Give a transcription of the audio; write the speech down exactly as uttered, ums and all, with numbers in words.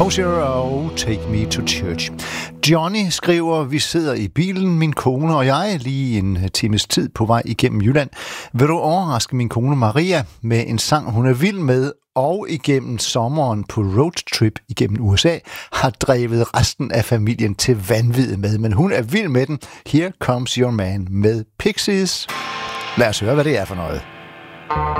Hozier og Take Me to Church. Johnny skriver, vi sidder i bilen, min kone og jeg, lige en times tid på vej igennem Jylland. Vil du overraske min kone Maria med en sang, hun er vild med, og igennem sommeren på roadtrip igennem U S A har drevet resten af familien til vanvid med, men hun er vild med den. Here Comes Your Man med Pixies. Lad os høre, hvad det er for noget.